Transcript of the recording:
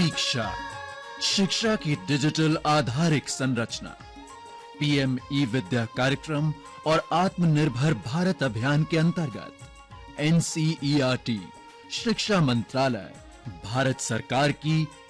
दीक्षा, शिक्षा की डिजिटल आधारिक संरचना, पीएम ई विद्या कार्यक्रम और आत्मनिर्भर भारत अभियान के अंतर्गत एनसीईआरटी, शिक्षा मंत्रालय, भारत सरकार की